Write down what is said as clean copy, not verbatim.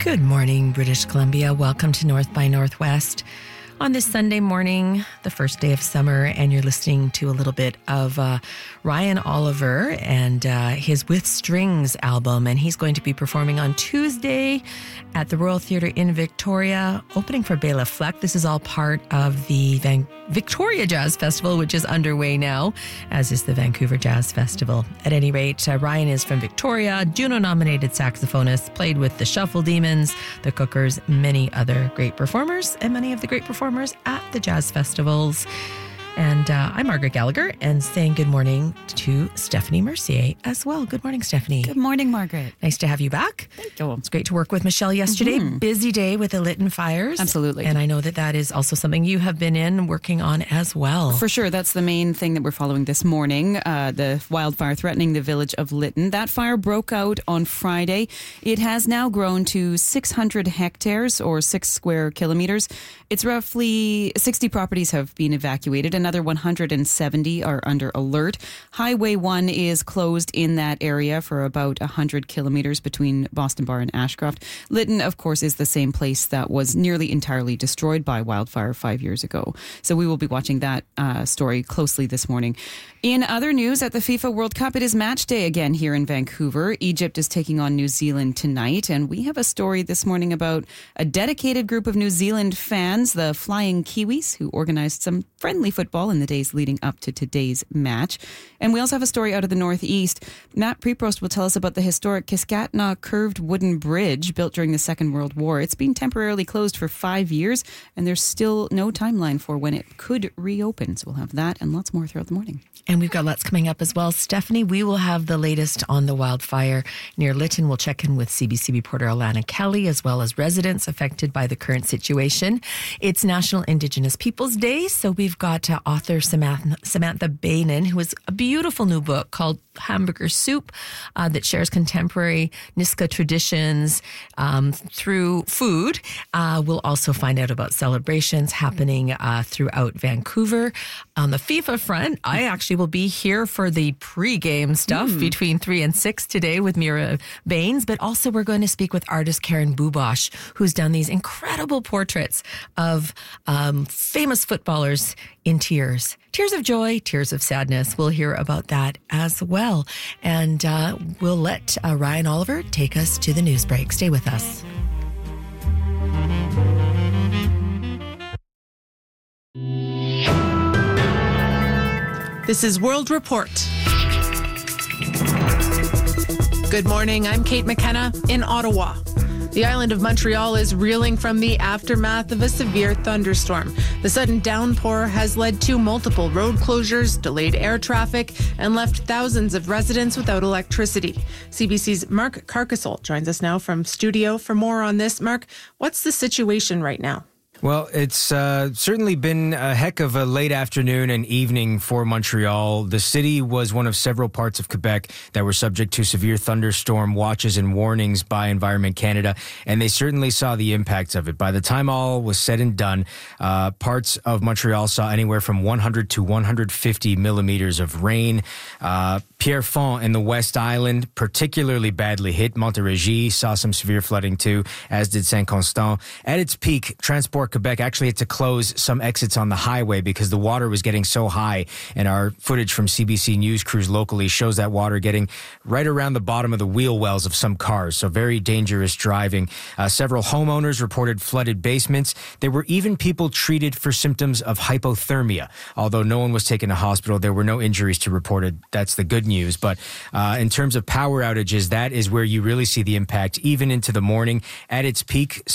Good morning, British Columbia. Welcome to North by Northwest on this Sunday morning, the first day of summer, and you're listening to a little bit of Ryan Oliver and his With Strings album, and he's going to be performing on Tuesday at the Royal Theatre in Victoria, opening for Bela Fleck. This is all part of the Victoria Jazz Festival, which is underway now, as is the Vancouver Jazz Festival. At any rate, Ryan is from Victoria, Juno-nominated saxophonist, played with the Shuffle Demons, the Cookers, many other great performers, and many of the great performers at the jazz festivals. And I'm Margaret Gallagher, and saying good morning to Stephanie Mercier as well. Good morning, Stephanie. Good morning, Margaret. Nice to have you back. Thank you. It's great to work with Michelle yesterday. Busy day with the Lytton fires. Absolutely. And I know that that is also something you have been working on as well. For sure. That's the main thing that we're following this morning. The wildfire threatening the village of Lytton. That fire broke out on Friday. It has now grown to 600 hectares or 6 square kilometers. It's roughly 60 properties have been evacuated. Another 170 are under alert. Highway 1 is closed in that area for about 100 kilometers between Boston Bar and Ashcroft. Lytton, of course, is the same place that was nearly entirely destroyed by wildfire 5 years ago. So we will be watching that story closely this morning. In other news, at the FIFA World Cup, it is match day again here in Vancouver. Egypt is taking on New Zealand tonight, and we have a story this morning about a dedicated group of New Zealand fans, the Flying Kiwis, who organized some friendly football in the days leading up to today's match. And we also have a story out of the Northeast. Matt Preprost will tell us about the historic Kiskatna curved wooden bridge built during the Second World War. It's been temporarily closed for 5 years, and there's still no timeline for when it could reopen. So we'll have that and lots more throughout the morning. And we've got lots coming up as well. Stephanie, we will have the latest on the wildfire near Lytton. We'll check in with CBC reporter Alana Kelly, as well as residents affected by the current situation. It's National Indigenous Peoples Day, so we've got author Samantha Bainan, who has a beautiful new book called Hamburger Soup that shares contemporary Niska traditions through food. We'll also find out about celebrations happening throughout Vancouver. On the FIFA front, I actually will be here for the pre-game stuff between 3 and 6 today with Mira Baines, but also we're going to speak with artist Karen Bubosh, who's done these incredible portraits of famous footballers in tears. Tears of joy, tears of sadness. We'll hear about that as well. And we'll let Ryan Oliver take us to the news break. Stay with us. This is World Report. Good morning, I'm Kate McKenna in Ottawa. The island of Montreal is reeling from the aftermath of a severe thunderstorm. The sudden downpour has led to multiple road closures, delayed air traffic, and left thousands of residents without electricity. CBC's Mark Carcassol joins us now from studio for more on this. Mark, what's the situation right now? Well, it's certainly been a heck of a late afternoon and evening for Montreal. The city was one of several parts of Quebec that were subject to severe thunderstorm watches and warnings by Environment Canada, and they certainly saw the impacts of it. By the time all was said and done, parts of Montreal saw anywhere from 100 to 150 millimeters of rain. Pierrefonds in the West Island, particularly badly hit. Montérégie saw some severe flooding too, as did Saint-Constant. At its peak, Transport Quebec actually had to close some exits on the highway because the water was getting so high, and our footage from CBC News crews locally shows that water getting right around the bottom of the wheel wells of some cars, so very dangerous driving. Several homeowners reported flooded basements. There were even people treated for symptoms of hypothermia. Although no one was taken to hospital, there were no injuries to reported. That's the good news. But in terms of power outages, that is where you really see the impact, even into the morning. At its peak,